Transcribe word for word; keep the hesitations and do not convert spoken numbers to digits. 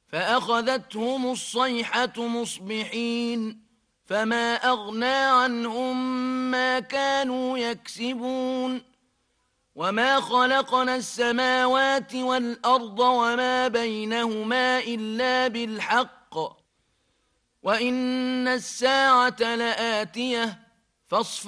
فأخذتهم الصيحة مصبحين فما أغنى عنهم ما كانوا يكسبون وما خلقنا السماوات والأرض وما بينهما إلا بالحق وإن الساعة لآتية فاصفح